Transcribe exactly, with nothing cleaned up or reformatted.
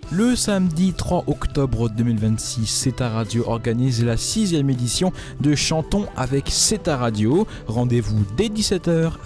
Le samedi trois octobre deux mille vingt-six, C E T A Radio organise la sixième édition de Chantons avec C E T A Radio. Rendez-vous dès dix-sept heures